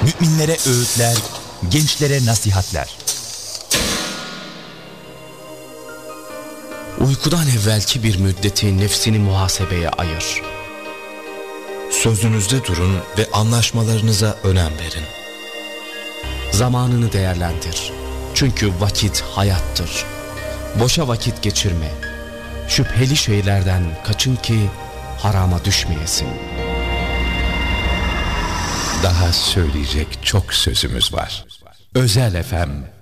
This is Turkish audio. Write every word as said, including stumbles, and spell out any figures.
Müminlere öğütler, gençlere nasihatler. Uykudan evvelki bir müddeti nefsini muhasebeye ayır. Sözünüzde durun ve anlaşmalarınıza önem verin. Zamanını değerlendir. Çünkü vakit hayattır. Boşa vakit geçirme. Şüpheli şeylerden kaçın ki harama düşmeyesin. Daha söyleyecek çok sözümüz var. Özel F M